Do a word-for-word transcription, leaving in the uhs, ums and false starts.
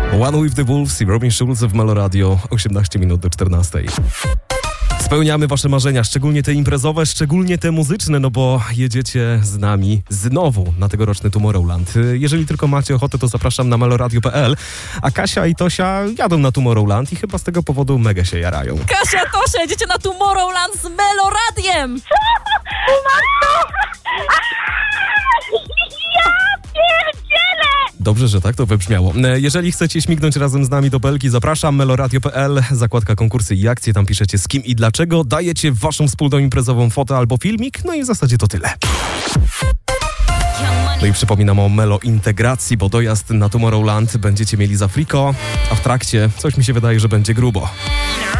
One with the Wolves i Robin Schulz w Melo Radio, osiemnaście minut do czternastej. Spełniamy wasze marzenia, szczególnie te imprezowe, szczególnie te muzyczne, no bo jedziecie z nami znowu na tegoroczny Tomorrowland. Jeżeli tylko macie ochotę, to zapraszam na meloradio kropka p l, a Kasia i Tosia jadą na Tomorrowland i chyba z tego powodu mega się jarają. Kasia, Tosia, jedziecie na Tomorrowland z Meloradiem! Dobrze, że tak to wybrzmiało. Jeżeli chcecie śmignąć razem z nami do Belgii, zapraszam meloradio kropka p l, zakładka konkursy i akcje, tam piszecie z kim i dlaczego, dajecie waszą wspólną imprezową fotę albo filmik, no i w zasadzie to tyle. No i przypominam o Melo Integracji, bo dojazd na Tomorrowland będziecie mieli za friko, a w trakcie coś mi się wydaje, że będzie grubo.